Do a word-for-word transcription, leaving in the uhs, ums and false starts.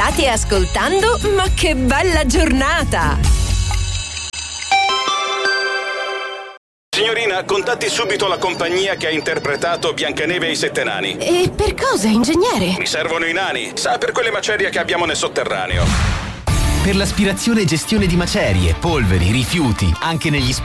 State ascoltando Ma che bella giornata! Signorina, contatti subito la compagnia che ha interpretato Biancaneve e i Sette Nani. E per cosa, ingegnere? Mi servono i nani, sa, per quelle macerie che abbiamo nel sotterraneo. Per l'aspirazione e gestione di macerie, polveri, rifiuti, anche negli spazi